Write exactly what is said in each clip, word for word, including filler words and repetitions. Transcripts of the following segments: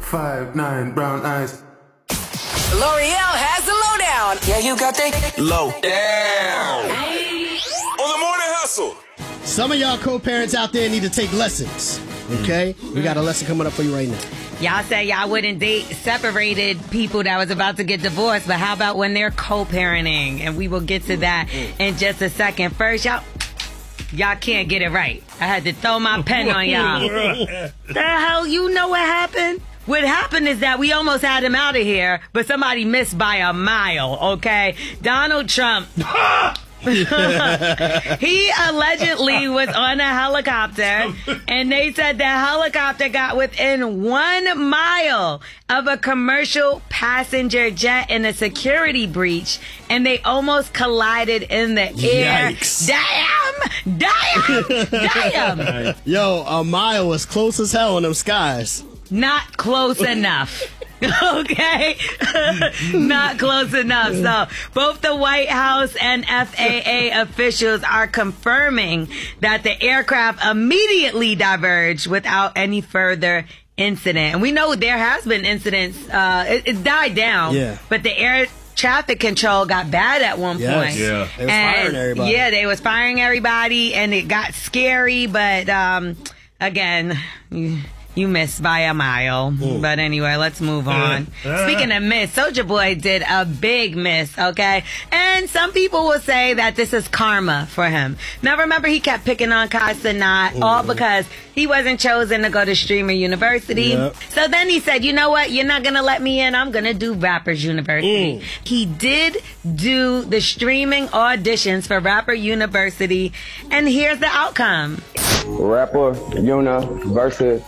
five, nine, brown eyes. L'Oreal has the lowdown. Yeah, you got that low down. On the Morning Hustle. Some of y'all co-parents out there need to take lessons. Okay? Mm. We got a lesson coming up for you right now. Y'all say y'all wouldn't date separated people that was about to get divorced, but how about when they're co-parenting? And we will get to that in just a second. First, y'all, y'all can't get it right. I had to throw my pen on y'all. The hell, you know what happened? What happened is that we almost had him out of here, but somebody missed by a mile, okay? Donald Trump... He allegedly was on a helicopter, and they said the helicopter got within one mile of a commercial passenger jet in a security breach, and they almost collided in the air. Yikes. Damn! Damn! Damn! Yo, a mile was close as hell in them skies. Not close enough. Okay? Not close enough. So both the White House and F A A officials are confirming that the aircraft immediately diverged without any further incident. And we know there has been incidents. Uh, it, it died down. Yeah. But the air traffic control got bad at one yes. point. Yeah. They was and, firing everybody. Yeah, they was firing everybody, and it got scary. But um, again... You missed by a mile. Ooh. But anyway, let's move on. Uh, Speaking of miss, Soulja Boy did a big miss, okay? And some people will say that this is karma for him. Now, remember, he kept picking on Kai Cenat, mm. all because he wasn't chosen to go to Streamer University. Yep. So then he said, you know what? You're not going to let me in. I'm going to do Rappers University. Mm. He did do the streaming auditions for Rapper University, and here's the outcome. Rapper University.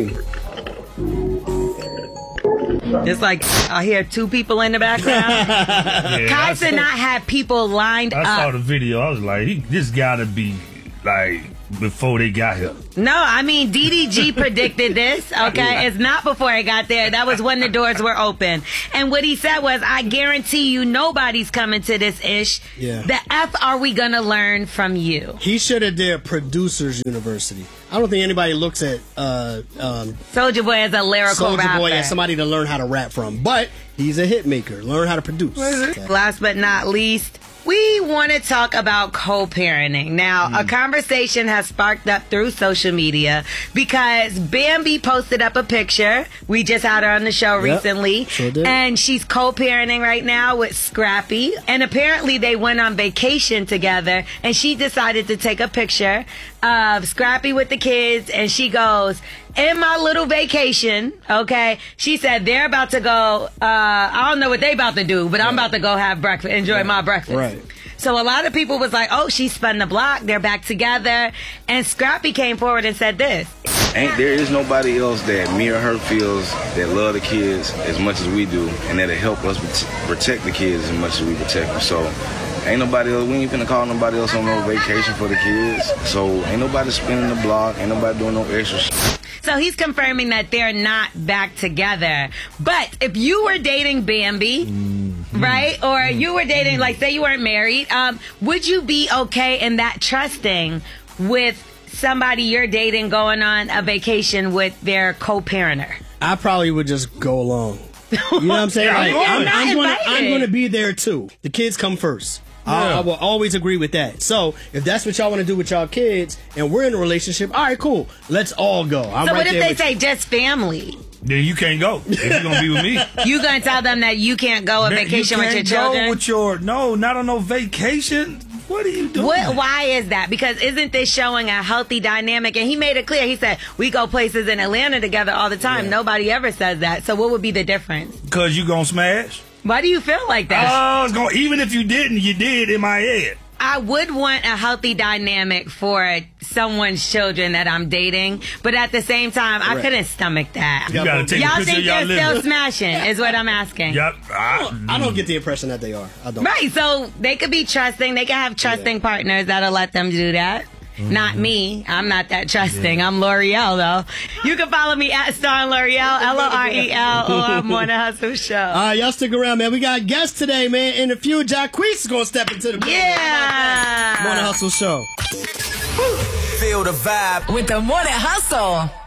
It's like I hear two people in the background. Yeah, Kai Cenat had people lined I up. I saw the video. I was like, he, this gotta be like before they got here. No, I mean, D D G predicted this, okay? It's not before it got there. That was when the doors were open. And what he said was, I guarantee you nobody's coming to this ish. Yeah. The F are we gonna learn from you? He should have did Producers University. I don't think anybody looks at uh, um, Soulja Boy as a lyrical Soulja rapper. Boy as somebody to learn how to rap from. But he's a hit maker. Learn how to produce. Okay. Last but not least, we want to talk about co-parenting. Now, mm. a conversation has sparked up through social media because Bambi posted up a picture. We just had her on the show yep, recently. Sure did. And she's co-parenting right now with Scrappy. And apparently they went on vacation together, and she decided to take a picture of Scrappy with the kids, and she goes, in my little vacation, okay, she said they're about to go, uh, I don't know what they about to do, but I'm about to go have breakfast, enjoy right. my breakfast. Right. So a lot of people was like, oh, she spun the block, they're back together, and Scrappy came forward and said this. Ain't there is nobody else that me or her feels that love the kids as much as we do, and that'll help us protect the kids as much as we protect them. So ain't nobody else, we ain't finna call nobody else on no vacation for the kids. So ain't nobody spinning the block, ain't nobody doing no extra shit. So he's confirming that they're not back together. But if you were dating Bambi, mm-hmm. right, or you were dating, like, say you weren't married, um, would you be okay in that trusting with somebody you're dating going on a vacation with their co-parenter? I probably would just go along. You know what I'm saying? Like, I'm, I'm going to I'm going to be there too. The kids come first. Yeah. I, I will always agree with that. So if that's what y'all want to do with y'all kids, and we're in a relationship, all right, cool. Let's all go. I'm so right what if there they with say you. just family? Then you can't go if you're gonna be with me. You gonna tell them that you can't go on vacation you with your can't children? Go with your no, not on no vacation. What are you doing? What, why is that? Because isn't this showing a healthy dynamic? And he made it clear. He said, we go places in Atlanta together all the time. Yeah. Nobody ever says that. So what would be the difference? Because you gonna smash. Why do you feel like that? Oh, it's gonna, even if you didn't, you did in my head. I would want a healthy dynamic for someone's children that I'm dating, but at the same time, right. I couldn't stomach that. You gotta take y'all a think y'all they're still smashing, is what I'm asking. Yep. I don't, I don't get the impression that they are. I don't. Right, so they could be trusting. They can have trusting yeah. partners that'll let them do that. Mm-hmm. Not me. I'm not that trusting. Yeah. I'm L'Oreal, though. You can follow me at Star L'Oreal, L O R E L, or Morning Hustle Show. All right, y'all stick around, man. We got guests today, man. In a few, Jacquees is going to step into the building. Yeah. Morning Hustle Show. Feel the vibe with the Morning Hustle.